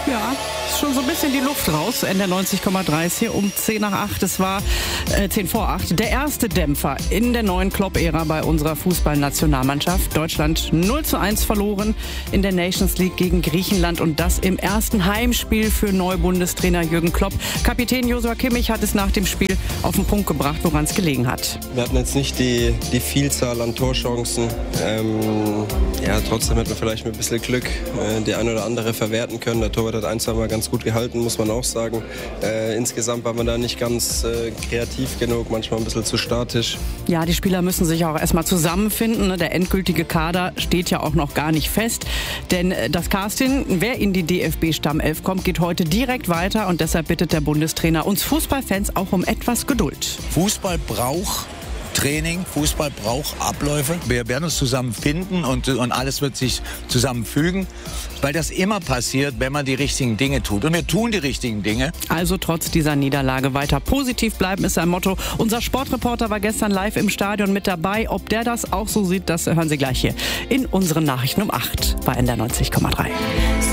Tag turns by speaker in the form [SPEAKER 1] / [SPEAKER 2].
[SPEAKER 1] Ja, ist schon so ein bisschen die Luft raus. NDR 90,3 ist hier um 10 nach 8. Es war 10 vor 8. Der erste Dämpfer in der neuen Klopp-Ära bei unserer Fußballnationalmannschaft. Deutschland 0:1 verloren in der Nations League gegen Griechenland und das im ersten Heimspiel für Neubundestrainer Jürgen Klopp. Kapitän Joshua Kimmich hat es nach dem Spiel auf den Punkt gebracht, woran es gelegen hat.
[SPEAKER 2] Wir hatten jetzt nicht die Vielzahl an Torchancen. Trotzdem hätten wir vielleicht mit ein bisschen Glück die eine oder andere verwerten können. Der Torwart hat ein, zwei Mal ganz gut gehalten, muss man auch sagen. Insgesamt war man da nicht ganz kreativ genug, manchmal ein bisschen zu statisch.
[SPEAKER 1] Ja, die Spieler müssen sich auch erstmal zusammenfinden. Der endgültige Kader steht ja auch noch gar nicht fest. Denn das Casting, wer in die DFB-Stammelf kommt, geht heute direkt weiter. Und deshalb bittet der Bundestrainer uns Fußballfans auch um etwas Geduld.
[SPEAKER 3] Fußball braucht Training, Fußball braucht Abläufe. Wir werden uns zusammenfinden und alles wird sich zusammenfügen, weil das immer passiert, wenn man die richtigen Dinge tut. Und wir tun die richtigen Dinge.
[SPEAKER 1] Also trotz dieser Niederlage weiter positiv bleiben ist sein Motto. Unser Sportreporter war gestern live im Stadion mit dabei. Ob der das auch so sieht, das hören Sie gleich hier in unseren Nachrichten um 8 bei NDR 90,3.